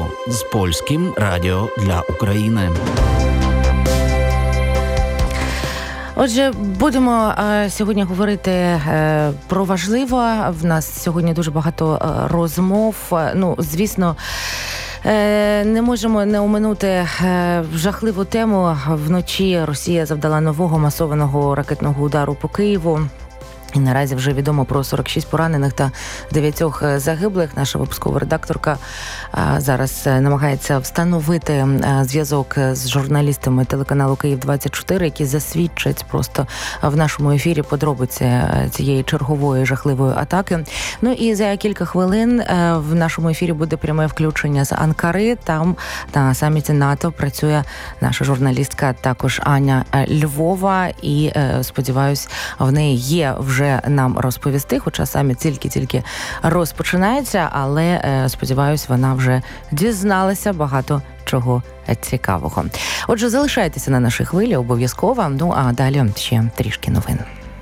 Альтер-Ego з польським радіо для України. Отже, будемо сьогодні говорити про важливе. В нас сьогодні дуже багато розмов. Ну, звісно, не можемо не оминути жахливу тему. Вночі Росія завдала нового масованого ракетного удару по Києву. І наразі вже відомо про 46 поранених та 9 загиблих. Наша випускова редакторка зараз намагається встановити зв'язок з журналістами телеканалу «Київ-24», які засвідчать просто в нашому ефірі подробиці цієї чергової жахливої атаки. Ну і за кілька хвилин в нашому ефірі буде пряме включення з Анкари. Там на саміті НАТО працює наша журналістка також Аня Львова. І, сподіваюсь, в неї є вже нам розповісти, хоча саміт тільки розпочинається, але, сподіваюсь, вона вже дізналася багато чого цікавого. Отже, залишайтеся на нашій хвилі обов'язково, ну а далі ще трішки новин.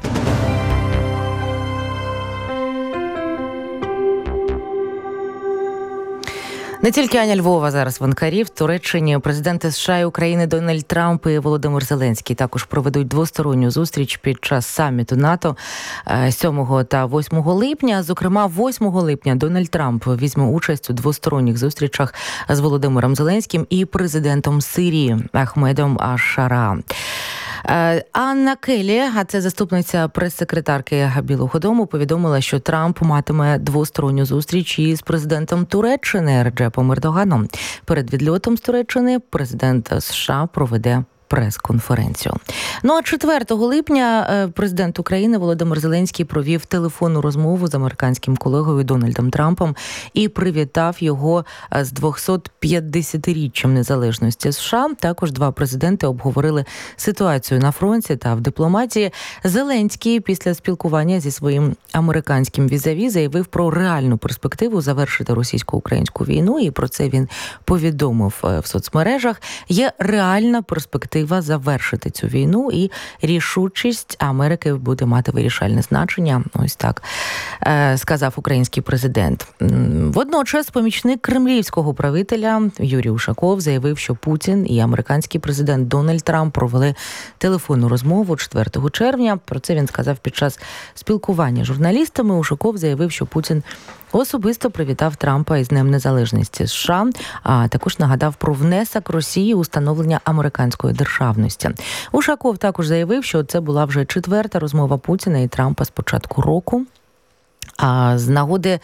Не тільки Аня Львова зараз в Анкарі, в Туреччині. Президенти США і України Дональд Трамп і Володимир Зеленський також проведуть двосторонню зустріч під час саміту НАТО 7 та 8 липня. Зокрема, 8 липня Дональд Трамп візьме участь у двосторонніх зустрічах з Володимиром Зеленським і президентом Сирії Ахмедом Аш-Шара. Анна Келлі, а це заступниця прес-секретарки Білого дому, повідомила, що Трамп матиме двосторонню зустріч із президентом Туреччини Реджепом Ердоганом. Перед відльотом з Туреччини президент США проведе прес-конференцію. Ну а 4 липня президент України Володимир Зеленський провів телефонну розмову з американським колегою Дональдом Трампом і привітав його з 250-річчям незалежності США. Також два президенти обговорили ситуацію на фронті та в дипломатії. Зеленський після спілкування зі своїм американським візаві заявив про реальну перспективу завершити російсько-українську війну, і про це він повідомив в соцмережах. Є реальна перспектива завершити цю війну, і рішучість Америки буде мати вирішальне значення. Ось так сказав український президент. Водночас помічник кремлівського правителя Юрій Ушаков заявив, що Путін і американський президент Дональд Трамп провели телефонну розмову 4 червня. Про це він сказав під час спілкування з журналістами. Ушаков заявив, що Путін особисто привітав Трампа із Днем Незалежності США, а також нагадав про внесок Росії у становлення американської державності. Ушаков також заявив, що це була вже 4-та розмова Путіна і Трампа з початку року. А з нагоди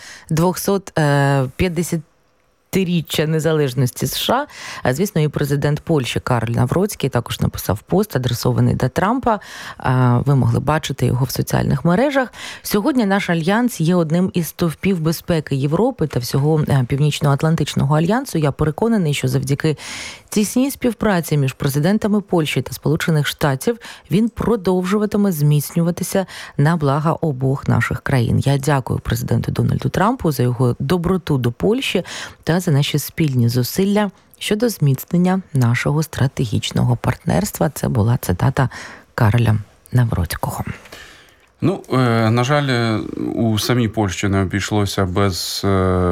250-річчя незалежності США, звісно, і президент Польщі Карл Навроцький також написав пост, адресований до Трампа. Ви могли бачити його в соціальних мережах. Сьогодні наш альянс є одним із стовпів безпеки Європи та всього Північно-Атлантичного альянсу. Я переконаний, що завдяки тісній співпраці між президентами Польщі та Сполучених Штатів він продовжуватиме зміцнюватися на блага обох наших країн. Я дякую президенту Дональду Трампу за його доброту до Польщі та за наші спільні зусилля щодо зміцнення нашого стратегічного партнерства. Це була цитата Карля Навроцького. Ну, на жаль, у самій Польщі не обійшлося без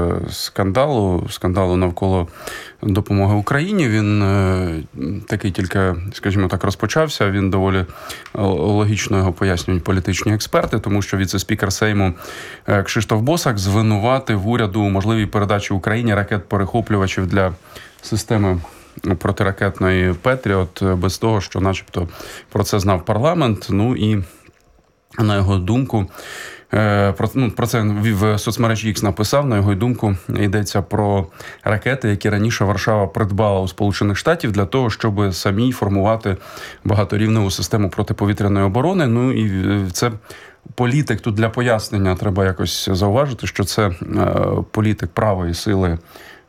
скандалу навколо допомоги Україні. Він такий тільки, скажімо так, розпочався. Він доволі логічно його пояснюють політичні експерти, тому що віце-спікер Сейму Кшиштоф Босак звинуватив уряду у можливій передачі Україні ракет-перехоплювачів для системи протиракетної «Петріот» без того, що начебто про це знав парламент. Ну і на його думку, про це в соцмережі X написав, на його думку, йдеться про ракети, які раніше Варшава придбала у Сполучених Штатів для того, щоб самій формувати багаторівневу систему протиповітряної оборони. Ну і це політик, тут для пояснення треба якось зауважити, що це політик правої сили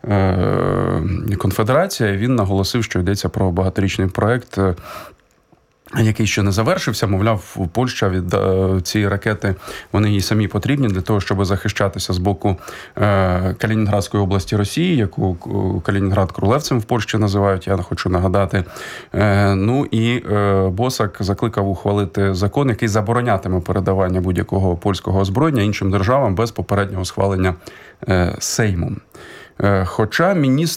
Конфедерація. Він наголосив, що йдеться про багаторічний проект, який ще не завершився. Мовляв, Польща від цієї ракети, вони їй самі потрібні для того, щоб захищатися з боку Калінінградської області Росії, яку Калінінград Крулевцем в Польщі називають, я хочу нагадати. Ну і Босак закликав ухвалити закон, який заборонятиме передавання будь-якого польського озброєння іншим державам без попереднього схвалення Сеймом. Хоча